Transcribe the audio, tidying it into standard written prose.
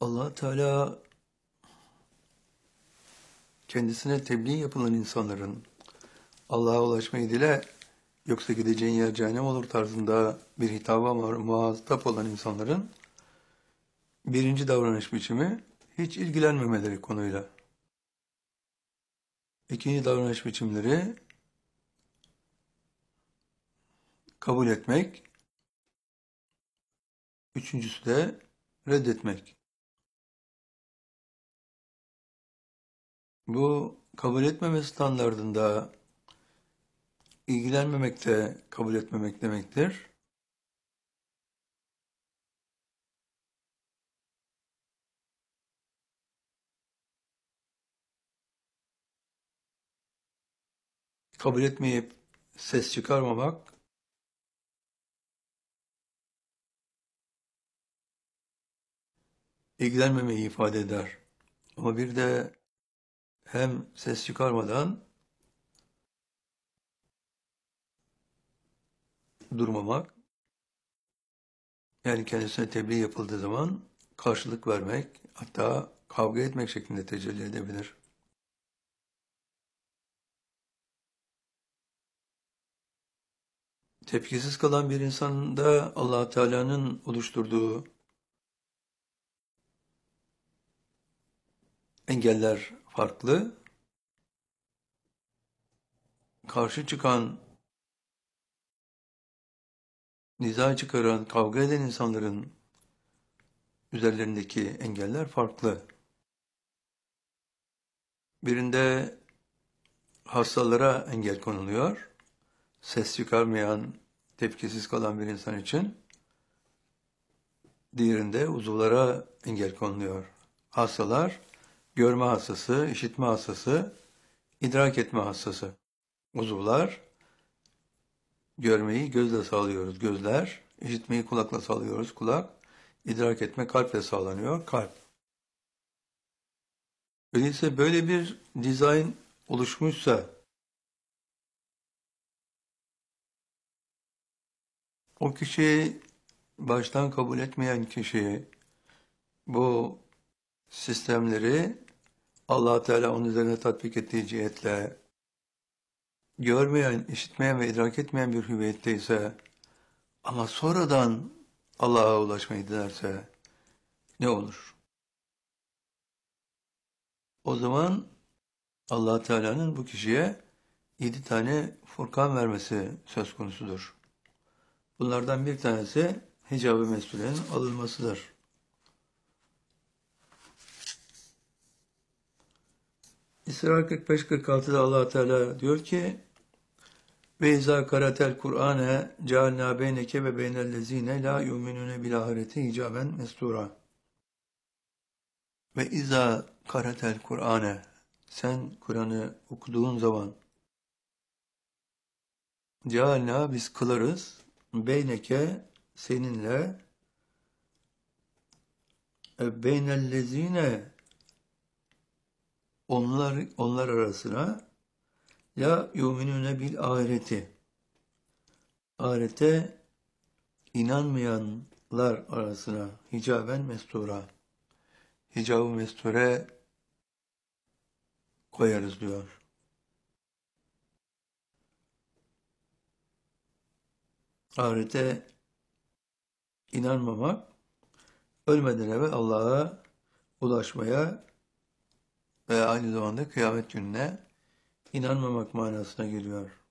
Allah Teala kendisine tebliğ yapılan insanların Allah'a ulaşmayı dile yoksa gideceğin yer cehennem olur tarzında bir hitaba muhatap olan insanların birinci davranış biçimi hiç ilgilenmemeleri konuyla. İkinci davranış biçimleri kabul etmek, üçüncüsü de reddetmek. Bu kabul etmeme standardında ilgilenmemek de kabul etmemek demektir. Kabul etmeyip ses çıkarmamak, ilgilenmemeyi ifade eder. Ama bir de hem ses çıkarmadan durmamak, yani kendisine tebliğ yapıldığı zaman karşılık vermek, hatta kavga etmek şeklinde tecelli edebilir. Tepkisiz kalan bir insanda Allah Teala'nın oluşturduğu engeller farklı. Karşı çıkan, niza çıkaran, kavga eden insanların üzerlerindeki engeller farklı. Birinde hastalara engel konuluyor. Ses çıkarmayan, tepkisiz kalan bir insan için. Diğerinde uzuvlara engel konuluyor. Hastalar, görme hastası, işitme hastası, idrak etme hastası. Uzuvlar, görmeyi gözle sağlıyoruz, gözler. İşitmeyi kulakla sağlıyoruz, kulak. İdrak etme kalple sağlanıyor, kalp. Öyleyse böyle bir dizayn oluşmuşsa, o kişiyi baştan kabul etmeyen kişi bu sistemleri Allah Teala onun üzerine tatbik ettiği cihetle görmeyen, işitmeyen ve idrak etmeyen bir hüviyetteyse ama sonradan Allah'a ulaşmayı dilerse ne olur? O zaman Allah Teala'nın bu kişiye 7 tane Furkan vermesi söz konusudur. Bunlardan bir tanesi hicab-ı mesulenin alınmasıdır. İsra 45-46'da Allah Teala diyor ki: "Ve izâ karatel Kur'âne cealnâ beyneke ve beynellezîne lâ yu'minûne bil ahireti hicaben mesturâ." Ve izâ karatel Kur'âne, sen Kur'an'ı okuduğun zaman cealnâ, biz kılarız, beyneke, seninle, beynellezîne, onlar arasına, la yu'minûne bil ahireti, ahirete inanmayanlar arasına hicaben mestura, hicab-ı mesture koyarız diyor. Ahirete inanmamak, ölmeden evvel Allah'a ulaşmaya ve aynı zamanda kıyamet gününe inanmamak manasına geliyor.